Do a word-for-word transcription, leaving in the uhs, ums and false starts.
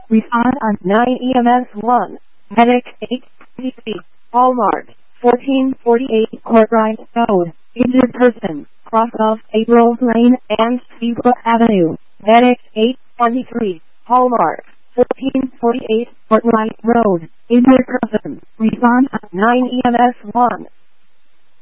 Respond on nine E M S one. Medic eight twenty-three. Hallmark fourteen forty-eight Courtright Road. Injured person. Cross of April Lane and Seabrook Avenue. Medic eight twenty-three. Hallmark fourteen forty-eight Courtright Road. Injured person. Respond on nine E M S one.